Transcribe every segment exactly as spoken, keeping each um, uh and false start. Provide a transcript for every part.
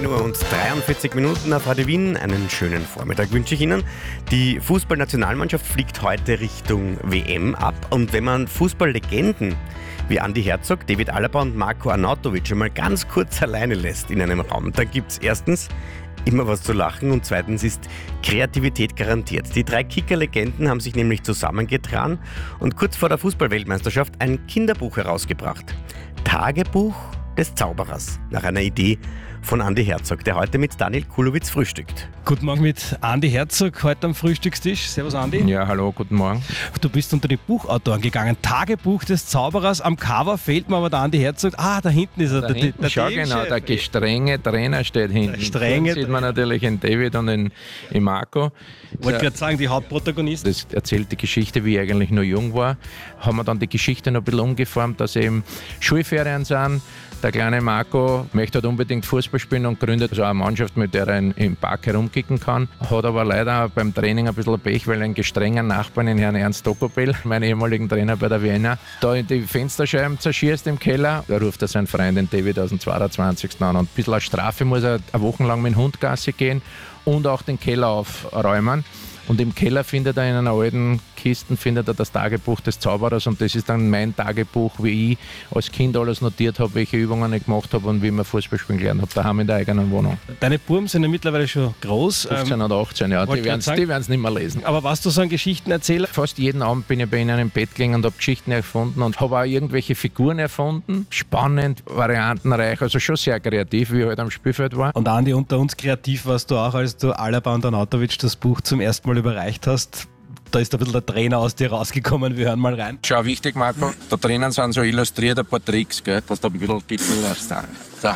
neun Uhr und dreiundvierzig Minuten auf Radio Wien. Einen schönen Vormittag wünsche ich Ihnen. Die Fußballnationalmannschaft fliegt heute Richtung W M ab. Und wenn man Fußballlegenden wie Andi Herzog, David Alaba und Marko Arnautovic einmal ganz kurz alleine lässt in einem Raum, dann gibt es erstens immer was zu lachen und zweitens ist Kreativität garantiert. Die drei Kicker-Legenden haben sich nämlich zusammengetan und kurz vor der Fußballweltmeisterschaft ein Kinderbuch herausgebracht. Tagebuch des Zauberers, nach einer Idee von Andi Herzog, der heute mit Daniel Kulowitz frühstückt. Guten Morgen mit Andi Herzog, heute am Frühstückstisch. Servus Andi. Ja, hallo, guten Morgen. Du bist unter die Buchautoren gegangen. Tagebuch des Zauberers. Am Cover fehlt mir aber der Andi Herzog. Ah, da hinten ist er. Da der, hinten, der schau genau, der gestrenge Trainer steht hinten. Der strenge Hier sieht man natürlich in David und in, in Marco. Ich wollte gerade sagen, die Hauptprotagonisten. Das erzählt die Geschichte, wie ich eigentlich noch jung war. Haben wir dann die Geschichte noch ein bisschen umgeformt, dass eben Schulferien sind. Der kleine Marco möchte halt unbedingt Fußball spielen und gründet so eine Mannschaft, mit der er in, im Park herumkicken kann. Hat aber leider beim Training ein bisschen Pech, weil ein gestrenger Nachbarn, den Herrn Ernst Dokopel, meinen ehemaligen Trainer bei der Vienna, da in die Fensterscheiben zerschießt im Keller. Da ruft er seinen Freund, den David, aus dem zweiundzwanzigsten an. Und ein bisschen als Strafe muss er eine Woche lang mit dem Hund Gassi gehen und auch den Keller aufräumen. Und im Keller findet er in einer alten Kiste findet er das Tagebuch des Zauberers und das ist dann mein Tagebuch, wie ich als Kind alles notiert habe, welche Übungen ich gemacht habe und wie man Fußball spielen gelernt habe, daheim in der eigenen Wohnung. Deine Buben sind ja mittlerweile schon groß. fünfzehn oder achtzehn, ja, die werden es nicht mehr lesen. Aber warst du so ein Geschichtenerzähler? Fast jeden Abend bin ich bei ihnen im Bett gelegen und habe Geschichten erfunden und habe auch irgendwelche Figuren erfunden. Spannend, variantenreich, also schon sehr kreativ, wie ich halt am Spielfeld war. Und Andi, unter uns kreativ warst du auch, als du Alaba und Arnautovic das Buch zum ersten Mal überreicht hast. Da ist ein bisschen der Trainer aus dir rausgekommen, wir hören mal rein. Schau, wichtig, Marco, da drinnen sind so illustriert ein paar Tricks, gell, dass du ein bisschen Gipfel lässt. So.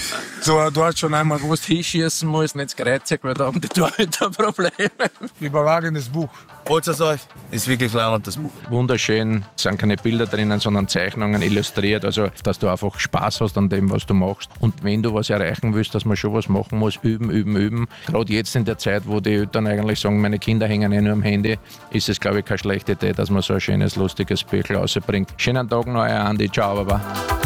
So, du hast schon einmal gewusst, hinschießen musst, nicht das Kreuzig, weil da haben die Torhüter Probleme. Überragendes Buch. Holt es euch. Ist wirklich leibend, das Buch. Wunderschön, es sind keine Bilder drinnen, sondern Zeichnungen illustriert, also dass du einfach Spaß hast an dem, was du machst. Und wenn du was erreichen willst, dass man schon was machen muss, üben, üben, üben. Gerade jetzt in der Zeit, wo die Eltern eigentlich sagen, meine Kinder hängen eh nur am Handy, ist es, glaube ich, keine schlechte Idee, dass man so ein schönes, lustiges Büchlein rausbringt. Schönen Tag noch, Andi. Ciao, Baba.